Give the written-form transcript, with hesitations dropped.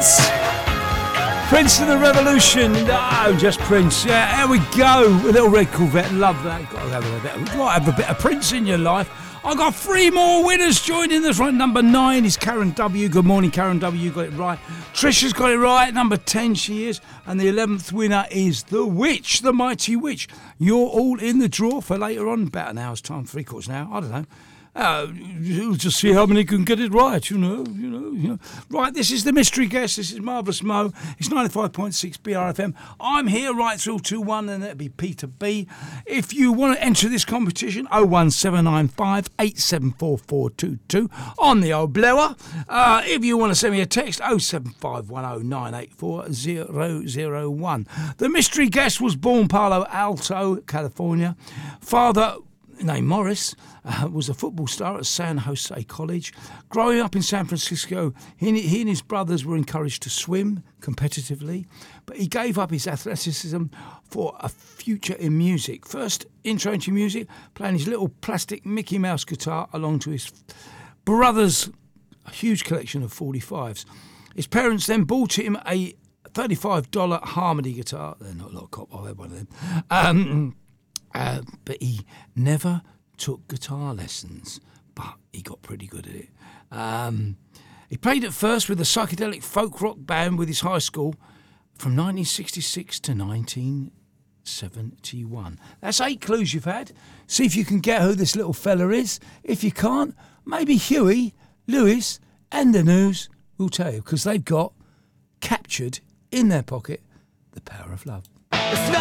Prince! Prince of the Revolution. No, just Prince. Yeah, here we go. A little red Corvette. Love that. Got to have a bit of Prince in your life. I've got 3 more winners joining us. Right, number 9 is Karen W. Good morning, Karen W. You got it right. Trisha's got it right. Number 10 she is. And the 11th winner is the Witch, the Mighty Witch. You're all in the draw for later on, about an hour's time, 3/4 an hour. I don't know. You'll just see how many can get it right, you know. Right, this is the mystery guest. This is Marvellous Mo. It's 95.6 BRFM. I'm here right through to 1, and that'll be Peter B. If you want to enter this competition, 01795 874422 on the old blower. If you want to send me a text, 07510 984 001. The mystery guest was born Palo Alto, California. Father, named Morris, was a football star at San Jose College. Growing up in San Francisco, he and his brothers were encouraged to swim competitively, but he gave up his athleticism for a future in music. First intro into music, playing his little plastic Mickey Mouse guitar along to his brother's huge collection of 45s. His parents then bought him a $35 Harmony guitar. They're not a lot of cop, I've had one of them. But he never took guitar lessons, but he got pretty good at it. He played at first with a psychedelic folk rock band with his high school from 1966 to 1971. That's 8 clues you've had. See if you can get who this little fella is. If you can't, maybe Huey, Lewis and the News will tell you, because they've got captured in their pocket the power of love. The smell